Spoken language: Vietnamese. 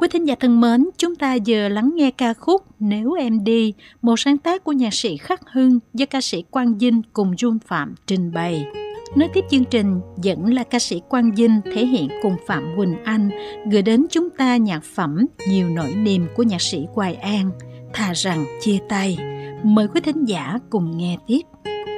Quý thính giả thân mến, chúng ta vừa lắng nghe ca khúc Nếu Em Đi, một sáng tác của nhạc sĩ Khắc Hưng do ca sĩ Quang Dinh cùng Jun Phạm trình bày. Nối tiếp chương trình vẫn là ca sĩ Quang Dinh thể hiện cùng Phạm Quỳnh Anh gửi đến chúng ta nhạc phẩm Nhiều Nỗi Niềm của nhạc sĩ Hoài An, Thà Rằng Chia Tay. Mời quý thính giả cùng nghe tiếp.